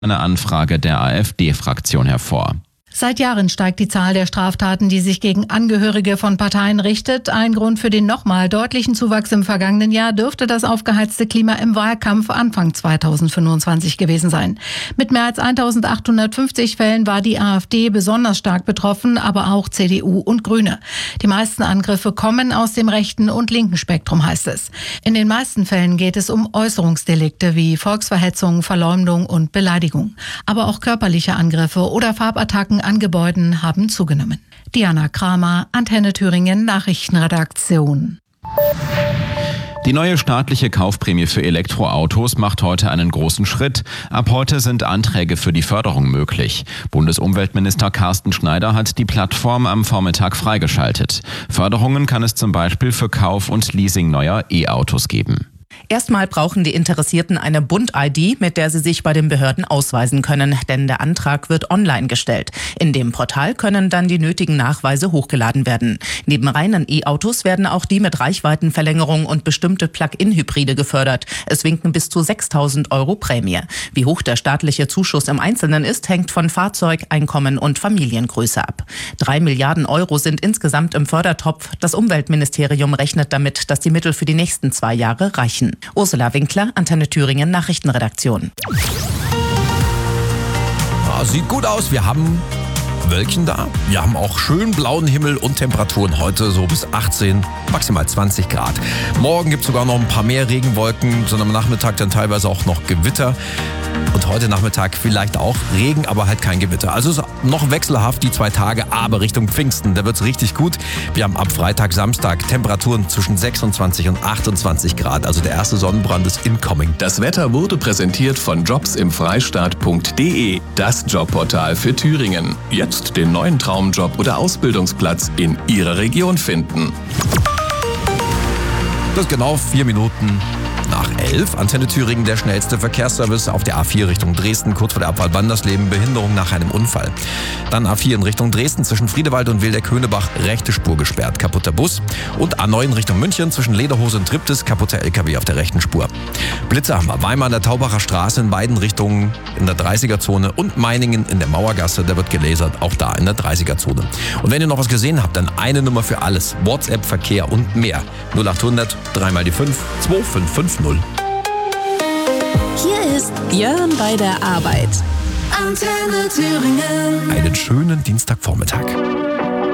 eine Anfrage der AfD-Fraktion hervor. Seit Jahren steigt die Zahl der Straftaten, die sich gegen Angehörige von Parteien richtet. Ein Grund für den nochmal deutlichen Zuwachs im vergangenen Jahr dürfte das aufgeheizte Klima im Wahlkampf Anfang 2025 gewesen sein. Mit mehr als 1850 Fällen war die AfD besonders stark betroffen, aber auch CDU und Grüne. Die meisten Angriffe kommen aus dem rechten und linken Spektrum, heißt es. In den meisten Fällen geht es um Äußerungsdelikte wie Volksverhetzung, Verleumdung und Beleidigung. Aber auch körperliche Angriffe oder Farbattacken an Gebäuden haben zugenommen. Diana Kramer, Antenne Thüringen Nachrichtenredaktion. Die neue staatliche Kaufprämie für Elektroautos macht heute einen großen Schritt. Ab heute sind Anträge für die Förderung möglich. Bundesumweltminister Carsten Schneider hat die Plattform am Vormittag freigeschaltet. Förderungen kann es zum Beispiel für Kauf und Leasing neuer E-Autos geben. Erstmal brauchen die Interessierten eine Bund-ID, mit der sie sich bei den Behörden ausweisen können, denn der Antrag wird online gestellt. In dem Portal können dann die nötigen Nachweise hochgeladen werden. Neben reinen E-Autos werden auch die mit Reichweitenverlängerung und bestimmte Plug-in-Hybride gefördert. Es winken bis zu 6.000 € Prämie. Wie hoch der staatliche Zuschuss im Einzelnen ist, hängt von Fahrzeug, Einkommen und Familiengröße ab. 3 Milliarden € sind insgesamt im Fördertopf. Das Umweltministerium rechnet damit, dass die Mittel für die nächsten 2 Jahre reichen. Ursula Winkler, Antenne Thüringen Nachrichtenredaktion. Ja, sieht gut aus. Wir haben Wölkchen da. Wir haben auch schön blauen Himmel und Temperaturen heute so bis 18, maximal 20 Grad. Morgen gibt es sogar noch ein paar mehr Regenwolken, sondern am Nachmittag dann teilweise auch noch Gewitter. Und heute Nachmittag vielleicht auch Regen, aber halt kein Gewitter. Also ist noch wechselhaft die 2 Tage, aber Richtung Pfingsten, da wird es richtig gut. Wir haben ab Freitag, Samstag Temperaturen zwischen 26 und 28 Grad. Also der erste Sonnenbrand ist incoming. Das Wetter wurde präsentiert von jobsimfreistaat.de, das Jobportal für Thüringen. Jetzt den neuen Traumjob oder Ausbildungsplatz in Ihrer Region finden. Das ist genau 4 Minuten nach 11. Antenne Thüringen, der schnellste Verkehrsservice auf der A4 Richtung Dresden, kurz vor der Abfahrt Wandersleben, Behinderung nach einem Unfall. Dann A4 in Richtung Dresden zwischen Friedewald und Wildeck-Höhnebach, rechte Spur gesperrt, kaputter Bus. Und A9 in Richtung München zwischen Lederhose und Triptis, kaputter LKW auf der rechten Spur. Blitze haben wir Weimar an der Taubacher Straße in beiden Richtungen in der 30er-Zone und Meiningen in der Mauergasse, da wird gelasert, auch da in der 30er-Zone. Und wenn ihr noch was gesehen habt, dann eine Nummer für alles, WhatsApp, Verkehr und mehr. 0800 3 mal die 5 2550. Hier ist Björn bei der Arbeit. Antenne Thüringen. Einen schönen Dienstagvormittag.